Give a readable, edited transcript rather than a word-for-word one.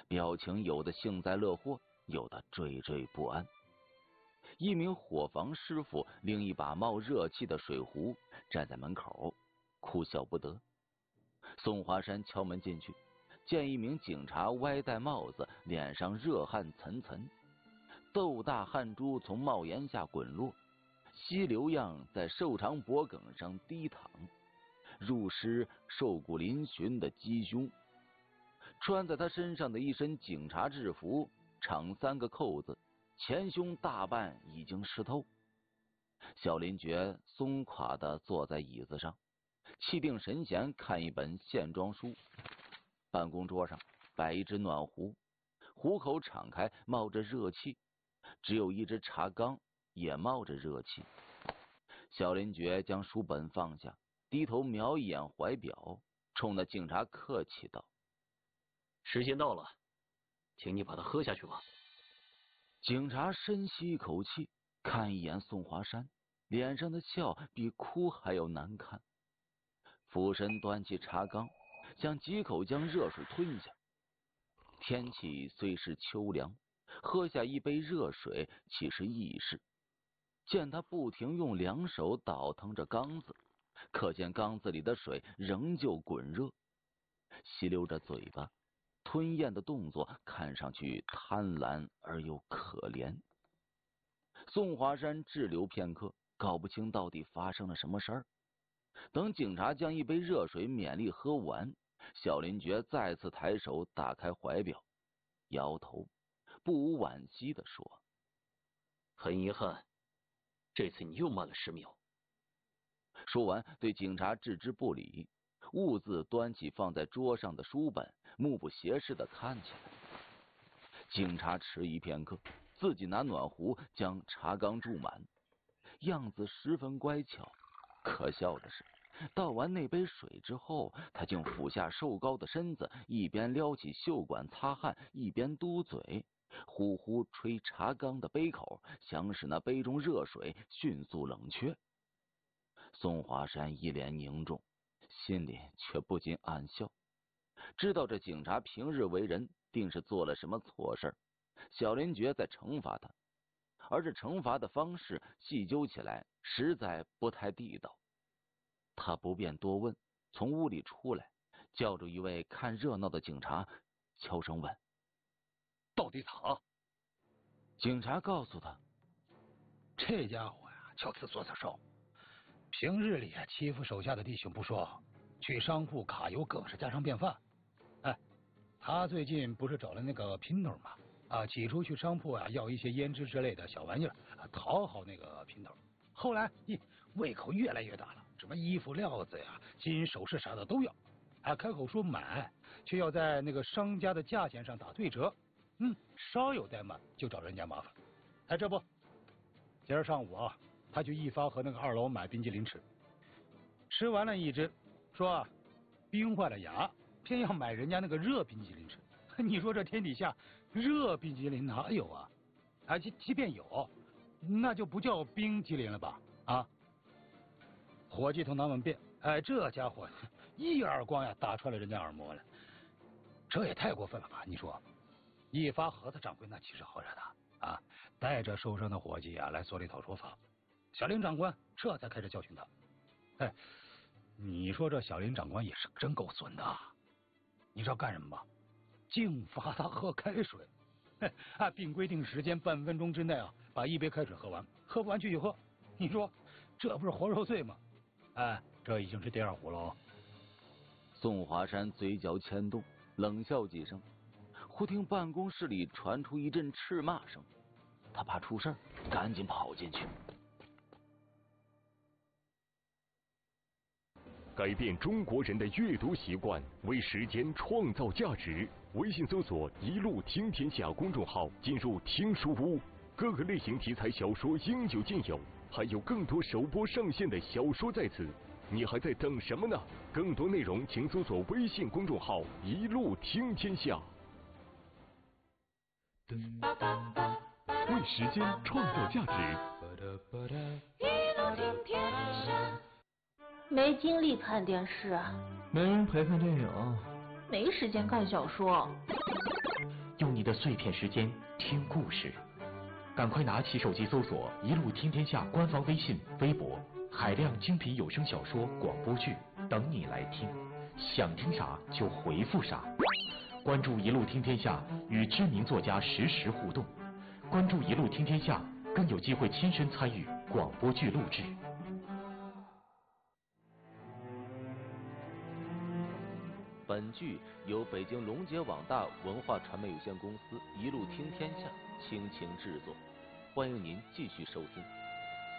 表情有的幸灾乐祸，有的惴惴不安。一名伙房师傅拎一把冒热气的水壶站在门口，哭笑不得。宋华山敲门进去，见一名警察歪戴帽子，脸上热汗涔涔，豆大汗珠从帽檐下滚落，溪流样在瘦长脖颈上低淌，入湿瘦骨嶙峋的鸡胸。穿在他身上的一身警察制服，敞3个扣子，前胸大半已经湿透。小林觉松垮地坐在椅子上，气定神闲看一本线装书。办公桌上摆一只暖壶，壶口敞开，冒着热气，只有一只茶缸也冒着热气。小林觉将书本放下，低头瞄一眼怀表，冲那警察客气道： 时间到了，请你把它喝下去吧。 警察深吸一口气，看一眼宋华山，脸上的笑比哭还要难看。俯身端起茶缸，想几口将热水吞下。天气虽是秋凉，喝下一杯热水岂是易事？见他不停用2手倒腾着缸子，可见缸子里的水仍旧滚热，吸溜着嘴巴，吞咽的动作看上去贪婪而又可怜。宋华山滞留片刻，搞不清到底发生了什么事儿。等警察将一杯热水勉力喝完，小林觉再次抬手打开怀表，摇头，不无惋惜地说： 很遗憾，这次你又慢了10秒。 说完对警察置之不理，兀自端起放在桌上的书本，目不斜视地看起来。警察迟疑片刻，自己拿暖壶将茶缸注满，样子十分乖巧。可笑的是，倒完那杯水之后，他竟俯下瘦高的身子，一边撩起袖管擦汗，一边嘟嘴，呼呼吹茶缸的杯口，想使那杯中热水迅速冷却。宋华山一脸凝重，心里却不禁暗笑，知道这警察平日为人定是做了什么错事，小林觉在惩罚他，而这惩罚的方式细究起来实在不太地道。他不便多问，从屋里出来，叫住一位看热闹的警察，悄声问： 到底咋？ 警察告诉他： 这家伙呀，挑刺做的少，平日里欺负手下的弟兄不说，去商铺卡油更是家常便饭。哎，他最近不是找了那个姘头吗？起初去商铺要一些胭脂之类的小玩意儿，讨好那个姘头。后来胃口越来越大了，什么衣服料子呀、金银首饰啥的都要。开口说买，却要在那个商家的价钱上打对折。稍有怠慢就找人家麻烦。这不，今儿上午他去一发和那个2楼买冰激凌吃，吃完了一只，说冰坏了牙，偏要买人家那个热冰激凌吃。你说这天底下热冰激凌哪有啊？即便有，那就不叫冰激凌了吧？伙计同他们辩，这家伙一耳光打穿了人家耳膜了，这也太过分了吧？你说，一发和他掌柜那岂是好惹的带着受伤的伙计来所里讨说法。小林长官这才开始教训他。你说这小林长官也是真够损的。你知道干什么吗？净罚他喝开水，并规定时间半分钟之内把一杯开水喝完，喝不完继续喝。你说这不是活受罪吗？这已经是第2壶了。 宋华山嘴角牵动，冷笑几声，忽听办公室里传出一阵斥骂声，他怕出事，赶紧跑进去。 改变中国人的阅读习惯，为时间创造价值。微信搜索“一路听天下”公众号，进入听书屋，各个类型题材小说应有尽有，还有更多首播上线的小说在此，你还在等什么呢？更多内容请搜索微信公众号“一路听天下”。为时间创造价值。 一路听天下。没精力看电视， 没人陪看电影， 没时间看小说。 用你的碎片时间听故事。赶快拿起手机搜索“一路听天下”官方微信、微博，海量精品有声小说、广播剧等你来听。想听啥就回复啥。关注“一路听天下”，与知名作家实时互动。关注“一路听天下”，更有机会亲身参与广播剧录制。 本剧由北京龙杰网大文化传媒有限公司一路听天下倾情制作，欢迎您继续收听。